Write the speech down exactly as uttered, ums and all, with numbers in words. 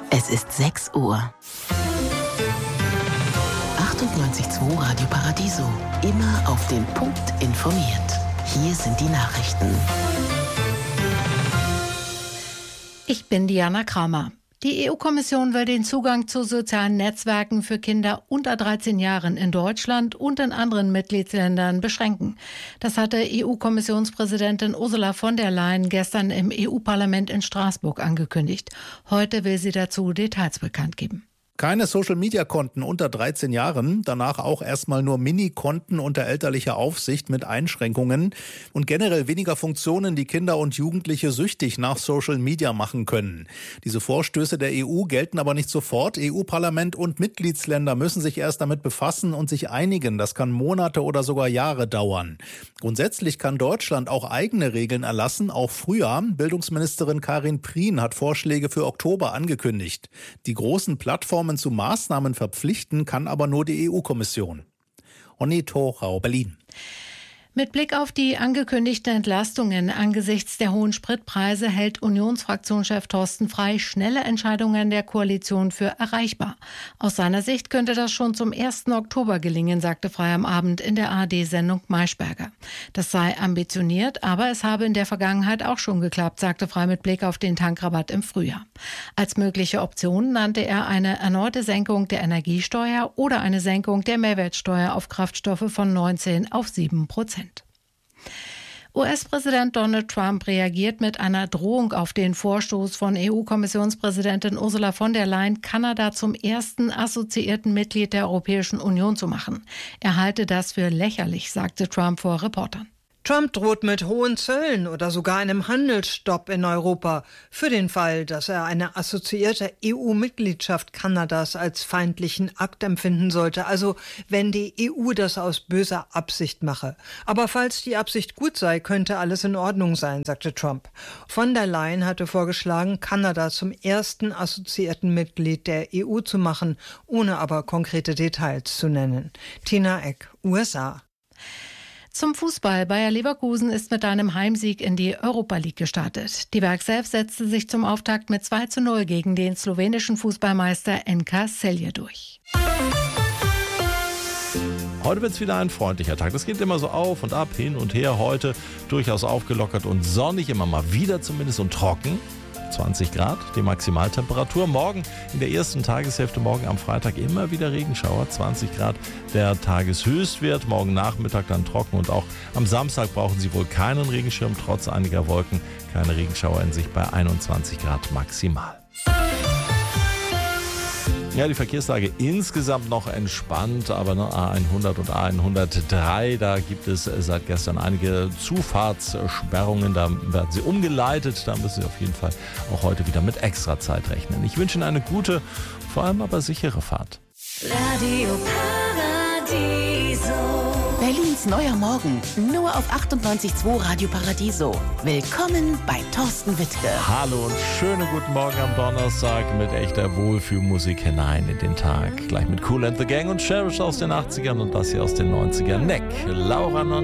Es ist sechs Uhr. achtundneunzig Komma zwei Radio Paradiso. Immer auf den Punkt informiert. Hier sind die Nachrichten. Ich bin Diana Kramer. Die E U-Kommission will den Zugang zu sozialen Netzwerken für Kinder unter dreizehn Jahren in Deutschland und in anderen Mitgliedsländern beschränken. Das hatte E U-Kommissionspräsidentin Ursula von der Leyen gestern im E U-Parlament in Straßburg angekündigt. Heute will sie dazu Details bekannt geben. Keine Social-Media-Konten unter dreizehn Jahren, danach auch erstmal nur Mini-Konten unter elterlicher Aufsicht mit Einschränkungen und generell weniger Funktionen, die Kinder und Jugendliche süchtig nach Social-Media machen können. Diese Vorstöße der E U gelten aber nicht sofort. E U-Parlament und Mitgliedsländer müssen sich erst damit befassen und sich einigen. Das kann Monate oder sogar Jahre dauern. Grundsätzlich kann Deutschland auch eigene Regeln erlassen, auch früher. Bildungsministerin Karin Prien hat Vorschläge für Oktober angekündigt. Die großen Plattformen zu Maßnahmen verpflichten kann aber nur die E U-Kommission. Onni Thorau, Berlin. Mit Blick auf die angekündigten Entlastungen angesichts der hohen Spritpreise hält Unionsfraktionschef Thorsten Frey schnelle Entscheidungen der Koalition für erreichbar. Aus seiner Sicht könnte das schon zum ersten Oktober gelingen, sagte Frey am Abend in der A R D-Sendung Maischberger. Das sei ambitioniert, aber es habe in der Vergangenheit auch schon geklappt, sagte Frey mit Blick auf den Tankrabatt im Frühjahr. Als mögliche Option nannte er eine erneute Senkung der Energiesteuer oder eine Senkung der Mehrwertsteuer auf Kraftstoffe von neunzehn auf sieben Prozent. U S-Präsident Donald Trump reagiert mit einer Drohung auf den Vorstoß von E U-Kommissionspräsidentin Ursula von der Leyen, Kanada zum ersten assoziierten Mitglied der Europäischen Union zu machen. Er halte das für lächerlich, sagte Trump vor Reportern. Trump droht mit hohen Zöllen oder sogar einem Handelsstopp in Europa für den Fall, dass er eine assoziierte E U-Mitgliedschaft Kanadas als feindlichen Akt empfinden sollte, also wenn die E U das aus böser Absicht mache. Aber falls die Absicht gut sei, könnte alles in Ordnung sein, sagte Trump. Von der Leyen hatte vorgeschlagen, Kanada zum ersten assoziierten Mitglied der E U zu machen, ohne aber konkrete Details zu nennen. Tina Eck, U S A. Zum Fußball. Bayer Leverkusen ist mit einem Heimsieg in die Europa League gestartet. Die Werkself setzte sich zum Auftakt mit zwei zu null gegen den slowenischen Fußballmeister N K Celje durch. Heute wird es wieder ein freundlicher Tag. Das geht immer so auf und ab, hin und her. Heute durchaus aufgelockert und sonnig, immer mal wieder zumindest und trocken. zwanzig Grad, die Maximaltemperatur. Morgen in der ersten Tageshälfte, morgen am Freitag immer wieder Regenschauer. zwanzig Grad der Tageshöchstwert. Morgen Nachmittag dann trocken und auch am Samstag brauchen Sie wohl keinen Regenschirm, trotz einiger Wolken. Keine Regenschauer in Sicht bei einundzwanzig Grad maximal. Ja, die Verkehrslage insgesamt noch entspannt, aber ne, A hundert und A hundertdrei, da gibt es seit gestern einige Zufahrtssperrungen, da werden sie umgeleitet, da müssen Sie auf jeden Fall auch heute wieder mit extra Zeit rechnen. Ich wünsche Ihnen eine gute, vor allem aber sichere Fahrt. Radio Paradiso. Berlins neuer Morgen, nur auf achtundneunzig Komma zwei Radio Paradiso. Willkommen bei Thorsten Wittke. Hallo und schönen guten Morgen am Donnerstag mit echter Wohlfühlmusik hinein in den Tag. Gleich mit Kool and the Gang und Cherish aus den achtzigern und das hier aus den neunzigern. Neck, Laura